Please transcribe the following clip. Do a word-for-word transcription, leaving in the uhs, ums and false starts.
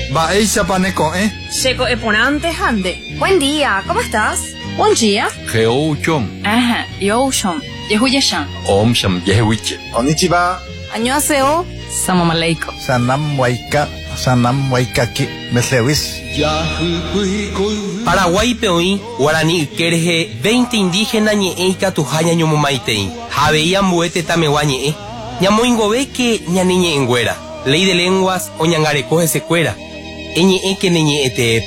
Baeisa paneco, ¿eh? Checo eponante hande. Buen día, ¿cómo estás? Buen día. Geo chom. Ajá, yo shom. Yehuye-shan. Om sham yehuiche. Konnichiwa. Annyeonghaseyo. Salam aleikum. Sanam waika. Sanam waikaki. Meslewis. Paraguay peoí, Guarani Kerje, veinte indígenas ñe'e katuhaña ñomomaitei. Javeía mbuete tamewa ñe'e. Ñamoingove que ñaniñe enguera. Ley de lenguas o ñangarecoge secuera. Eñe'e que neñe'e